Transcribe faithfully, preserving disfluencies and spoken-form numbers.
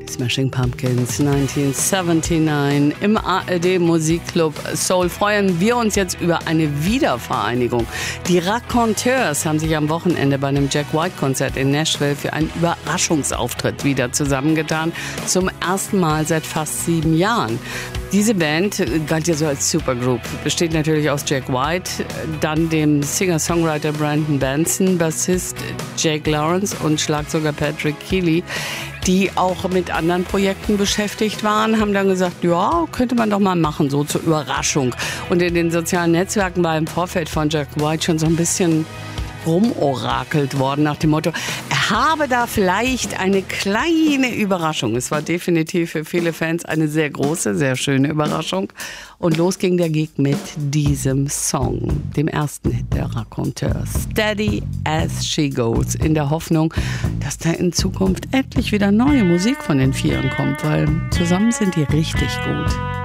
Smashing Pumpkins neunzehnhundertneunundsiebzig im A R D Musikclub Soul freuen wir uns jetzt über eine Wiedervereinigung. Die Raconteurs haben sich am Wochenende bei einem Jack White Konzert in Nashville für einen Überraschungsauftritt wieder zusammengetan. Zum ersten Mal seit fast sieben Jahren. Diese Band galt ja so als Supergroup, besteht natürlich aus Jack White, dann dem Singer-Songwriter Brandon Benson, Bassist Jake Lawrence und Schlagzeuger Patrick Keeley, die auch mit anderen Projekten beschäftigt waren, haben dann gesagt, ja, könnte man doch mal machen, so zur Überraschung. Und in den sozialen Netzwerken war im Vorfeld von Jack White schon so ein bisschen rumorakelt worden nach dem Motto, er habe da vielleicht eine kleine Überraschung. Es war definitiv für viele Fans eine sehr große, sehr schöne Überraschung. Und los ging der Gig mit diesem Song, dem ersten Hit der Raconteurs, Steady as She Goes, in der Hoffnung, dass da in Zukunft endlich wieder neue Musik von den Vieren kommt, weil zusammen sind die richtig gut.